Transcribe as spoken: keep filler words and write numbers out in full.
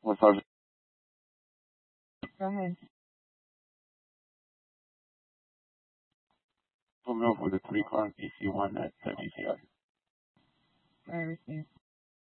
What's up? Go ahead. Put me up with a three car P C one at W T I. I received.